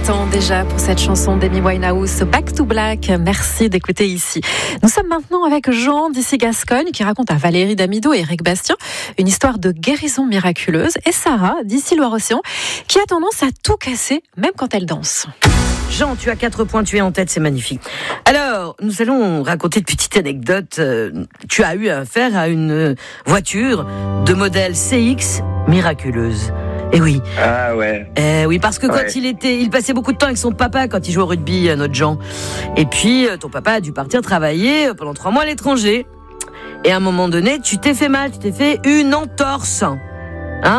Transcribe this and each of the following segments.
attend déjà pour cette chanson d'Amy Winehouse, Back to Black. Merci d'écouter ici. Nous sommes maintenant avec Jean d'ici Gascogne qui raconte à Valérie Damido et Eric Bastien une histoire de guérison miraculeuse, et Sarah d'ici Loire-Océan qui a tendance à tout casser même quand elle danse. Jean, tu as 4 points, tu es en tête, c'est magnifique. Alors, nous allons raconter une petite anecdote. Tu as eu affaire à une voiture de modèle CX miraculeuse. Eh oui. Ah ouais. Oui, parce que quand il passait beaucoup de temps avec son papa quand il jouait au rugby, notre Jean. Et puis, ton papa a dû partir travailler pendant 3 mois à l'étranger. Et à un moment donné, tu t'es fait mal, tu t'es fait une entorse. Hein ?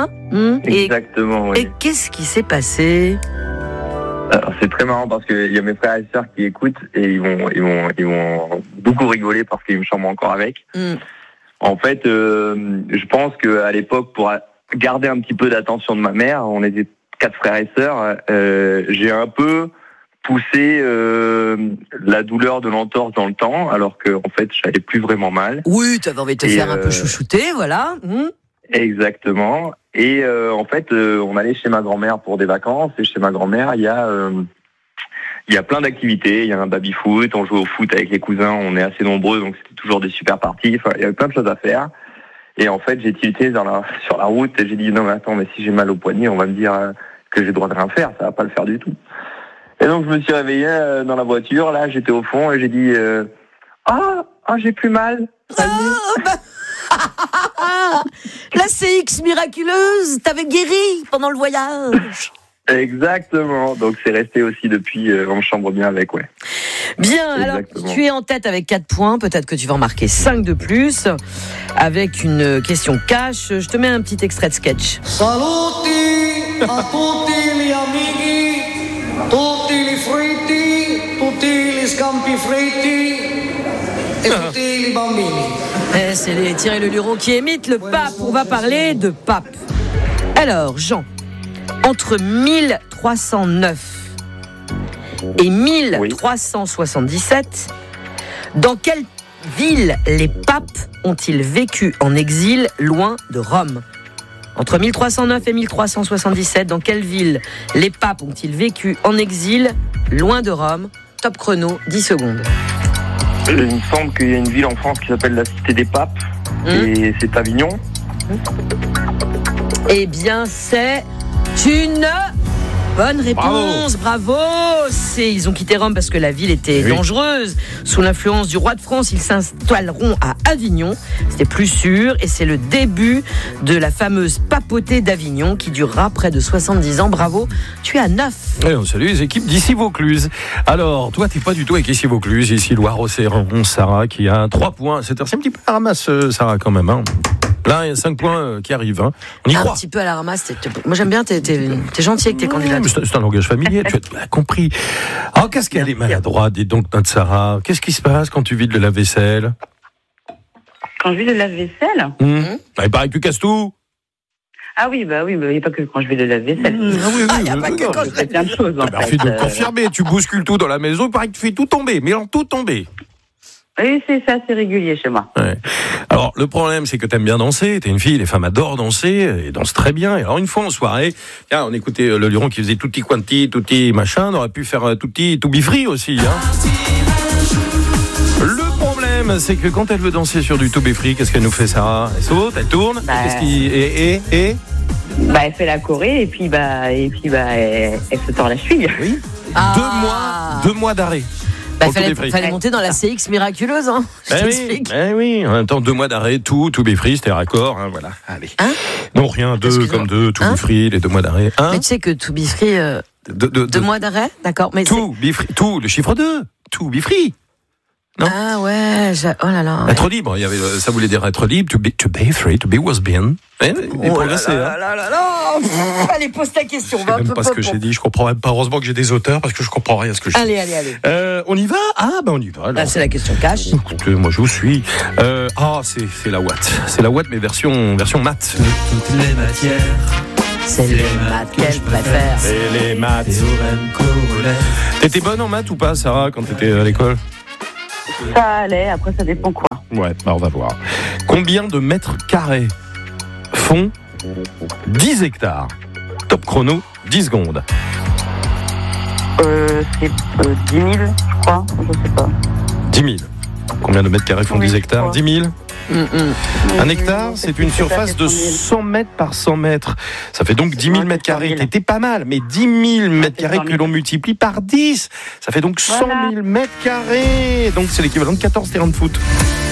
Exactement, oui. Et qu'est-ce qui s'est passé ? Alors, c'est très marrant parce qu'il y a mes frères et sœurs qui écoutent et ils vont beaucoup rigoler parce qu'ils me chambrent encore avec. En fait, je pense qu'à l'époque, pour garder un petit peu d'attention de ma mère, on était 4 frères et sœurs, j'ai un peu poussé la douleur de l'entorse dans le temps, alors que en fait, j'allais plus vraiment mal. Oui, tu avais envie de te faire un peu chouchouter, voilà. Exactement. Et en fait, on allait chez ma grand-mère pour des vacances. Et chez ma grand-mère, il y a plein d'activités. Il y a un baby-foot, on joue au foot avec les cousins. On est assez nombreux, donc c'était toujours des super parties. Enfin, il y avait plein de choses à faire. Et en fait, j'ai tilté sur la route et j'ai dit non mais attends, mais si j'ai mal au poignet, on va me dire que j'ai le droit de rien faire. Ça va pas le faire du tout. Et donc je me suis réveillé dans la voiture. Là, j'étais au fond et j'ai dit j'ai plus mal. La CX miraculeuse t'avait guéri pendant le voyage. Exactement, donc c'est resté aussi depuis, on me chambre bien avec, ouais. Bien, alors tu es en tête avec 4 points, peut-être que tu vas en marquer 5 de plus, avec une question cash. Je te mets un petit extrait de sketch. Saluti a tutti gli amici, tutti li fritti, tutti li scampi fritti et tutti li bambini. C'est les Thierry Leluron qui imitent le pape. On va parler de pape. Alors, Jean, entre 1309 et 1377, dans quelle ville les papes ont-ils vécu en exil loin de Rome ? Entre 1309 et 1377, dans quelle ville les papes ont-ils vécu en exil loin de Rome ? Top chrono, 10 secondes. Il me semble qu'il y a une ville en France qui s'appelle la Cité des Papes, et c'est Avignon. Eh bien, c'est une bonne réponse. Bravo. Ils ont quitté Rome parce que la ville était dangereuse. Sous l'influence du roi de France, ils s'installeront à Avignon. C'était plus sûr, et c'est le début de la fameuse papauté d'Avignon qui durera près de 70 ans. Bravo, tu es à 9. Et on salue les équipes d'ici Vaucluse. Alors, toi, t'es pas du tout avec ici Vaucluse, ici Loire-Océan, Sarah qui a 3 points. C'est un petit peu la ramasse, Sarah, quand même. Hein. Là, il y a 5 points qui arrivent. Hein. On y croit. Un petit peu à la ramasse. Moi, j'aime bien, t'es gentil avec tes candidats. C'est un langage familier, tu as compris. Alors, qu'est-ce qu'elle est maladroite, dis donc, notre Sarah. Qu'est-ce qui se passe quand tu vides le lave-vaisselle ? Quand je vide le lave-vaisselle Il paraît que tu casses tout. Ah oui, il n'y a pas que quand je vide le lave-vaisselle. Il n'y a pas que quand je fais plein de choses. Merci de le confirmer. Tu bouscules tout dans la maison, il paraît que tu fais tout tomber, mais tout tomber. Oui, c'est ça, c'est régulier chez moi. Ouais. Alors, le problème, c'est que t'aimes bien danser. T'es une fille, les femmes adorent danser, et dansent très bien. Et alors, une fois en soirée, on écoutait le Luron qui faisait tutti quanti, tutti machin. On aurait pu faire tutti to be free aussi. Hein. Le problème, c'est que quand elle veut danser sur du to be free, qu'est-ce qu'elle nous fait, Sarah ? Elle saute, elle tourne. Qu'est-ce qui et elle fait la choré et puis elle se tord la cheville. Oui. 2 mois d'arrêt. Fallait monter dans la CX miraculeuse, hein. Je t'explique. Oui, en même temps, 2 mois d'arrêt, tout be free, c'était raccord, hein, voilà. Allez. Non, rien, 2 comme 2, to be free, les 2 mois d'arrêt. Mais tu sais que to be free, 2 mois d'arrêt, d'accord. Mais to be free, le chiffre 2, to be free. Non. Ah ouais, oh là là. Ouais. Être libre, ça voulait dire être libre, to be free, to be was been. Allez, pose ta question. Je sais même pas ce que j'ai dit, je comprends même pas. Heureusement que j'ai des auteurs parce que je comprends rien à ce que je dis. Allez. On y va ? On y va. Là, c'est la question cash. Écoutez, moi je vous suis. C'est la Watt. C'est la Watt, mais version maths. Toutes les matières. C'est les maths qu'elle préfère. C'est les maths. T'étais bonne en maths ou pas, Sarah, quand t'étais à l'école ? Ça allait, après ça dépend quoi. Ouais, on va voir. Combien de mètres carrés font 10 hectares ? Top chrono, 10 secondes. C'est 10 000, je crois. Je sais pas. 10 000. Combien de mètres carrés font 10 hectares? 10 000. Un hectare, c'est une surface de 100 mètres par 100 mètres. Ça fait donc 10 000 mètres carrés. T'étais pas mal, mais 10 000 mètres carrés que l'on multiplie par 10, ça fait donc 100 000 mètres carrés. Donc c'est l'équivalent de 14 terrains de foot.